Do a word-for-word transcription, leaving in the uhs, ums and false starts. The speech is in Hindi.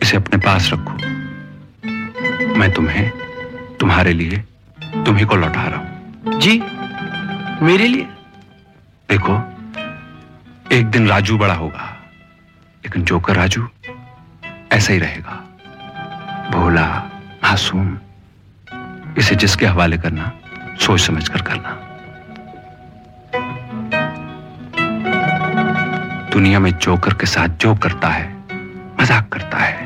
इसे अपने पास रखो। मैं तुम्हें तुम्हारे लिए तुम्ही को लौटा रहा हूं। जी, मेरे लिए? देखो, एक दिन राजू बड़ा होगा, लेकिन जोकर राजू ऐसा ही रहेगा, भोला, मासूम। इसे जिसके हवाले करना, सोच समझ कर करना। दुनिया में जोकर के साथ जो करता है, मजाक करता है।